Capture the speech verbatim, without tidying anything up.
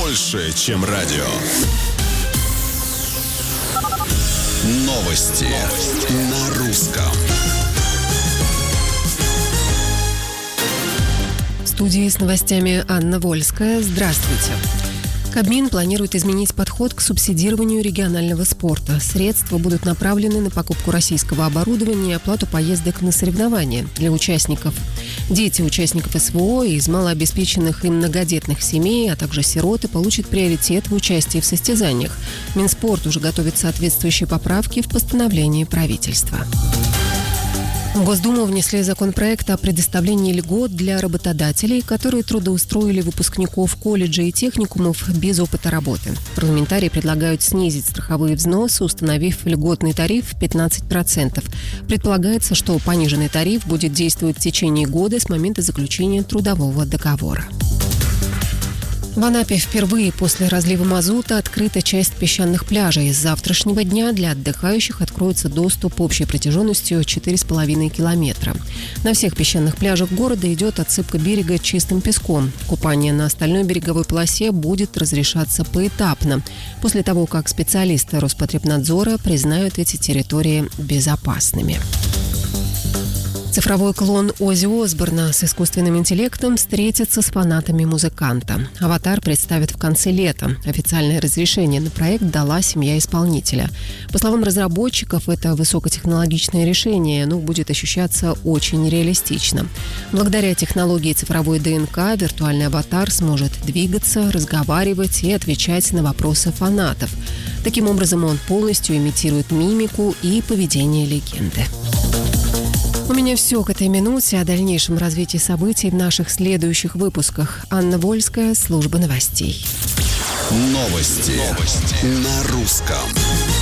больше, чем радио. Новости, Новости. На русском. В студии с новостями Анна Вольская. Здравствуйте. Кабмин планирует изменить подход к субсидированию регионального спорта. Средства будут направлены на покупку российского оборудования и оплату поездок на соревнования для участников. Дети участников СВО из малообеспеченных и многодетных семей, а также сироты получат приоритет в участии в состязаниях. Минспорт уже готовит соответствующие поправки в постановлении правительства. В Госдуму внесли законопроект о предоставлении льгот для работодателей, которые трудоустроили выпускников колледжей и техникумов без опыта работы. Парламентарии предлагают снизить страховые взносы, установив льготный тариф в пятнадцать процентов. Предполагается, что пониженный тариф будет действовать в течение года с момента заключения трудового договора. В Анапе впервые после разлива мазута открыта часть песчаных пляжей. С завтрашнего дня для отдыхающих откроется доступ общей протяженностью четыре с половиной километра. На всех песчаных пляжах города идет отсыпка берега чистым песком. Купание на остальной береговой полосе будет разрешаться поэтапно, после того, как специалисты Роспотребнадзора признают эти территории безопасными. Цифровой клон Оззи Осборна с искусственным интеллектом встретится с фанатами музыканта. «Аватар» представят в конце лета. Официальное разрешение на проект дала семья исполнителя. По словам разработчиков, это высокотехнологичное решение, но будет ощущаться очень реалистично. Благодаря технологии цифровой ДНК виртуальный аватар сможет двигаться, разговаривать и отвечать на вопросы фанатов. Таким образом, он полностью имитирует мимику и поведение легенды. У меня все к этой минуте. О дальнейшем развитии событий в наших следующих выпусках. Анна Вольская, служба новостей. Новости, Новости. На русском.